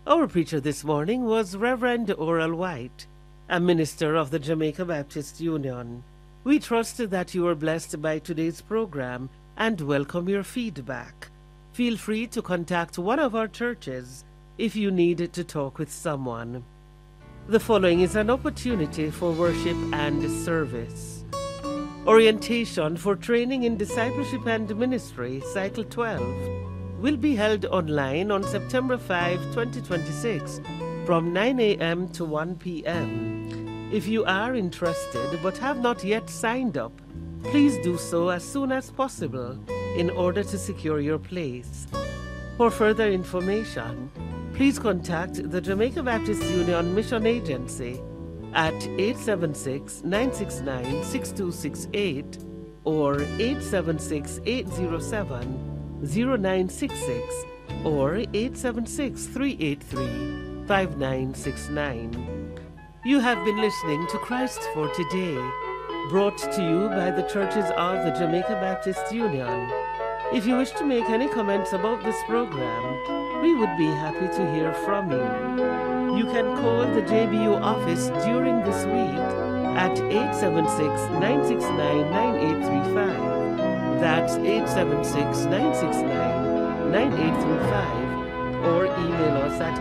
Our preacher this morning was Reverend Oral White, a minister of the Jamaica Baptist Union. We trust that you are blessed by today's program and welcome your feedback. Feel free to contact one of our churches if you need to talk with someone. The following is an opportunity for worship and service. Orientation for Training in Discipleship and Ministry, Cycle 12, will be held online on September 5, 2026, from 9 a.m. to 1 p.m. If you are interested but have not yet signed up, please do so as soon as possible in order to secure your place. For further information, please contact the Jamaica Baptist Union Mission Agency at 876-969-6268 or 876-807-0966 or 876-383-5969. You have been listening to Christ for Today, brought to you by the churches of the Jamaica Baptist Union. If you wish to make any comments about this program, we would be happy to hear from you. You can call the JBU office during this week at 876-969-9835. That's 876-969-9835. Or email us at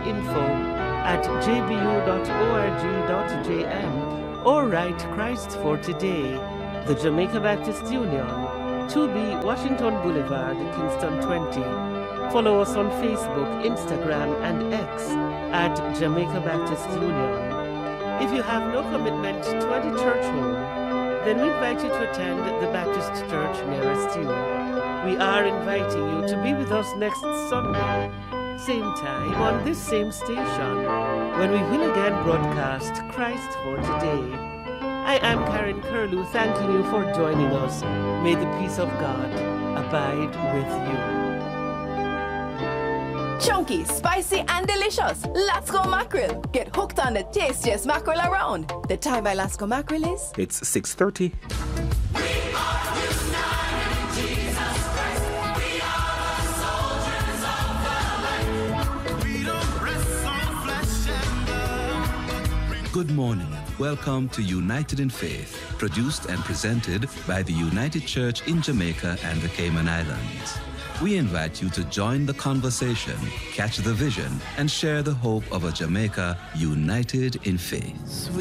info@jbu.org.jm or write Christ for Today, the Jamaica Baptist Union, 2B Washington Boulevard, Kingston 20. Follow us on Facebook, Instagram, and X at Jamaica Baptist Union. If you have no commitment to any church home, then we invite you to attend the Baptist church nearest you. We are inviting you to be with us next Sunday, same time on this same station, when we will again broadcast Christ for Today. I am Karen Curlew, thanking you for joining us. May the peace of God abide with you. Chunky, spicy, and delicious. Lasco mackerel. Get hooked on the tastiest mackerel around. The time by Lasco mackerel is... It's 6:30. Good morning and welcome to United in Faith, produced and presented by the United Church in Jamaica and the Cayman Islands. We invite you to join the conversation, catch the vision, and share the hope of a Jamaica united in faith.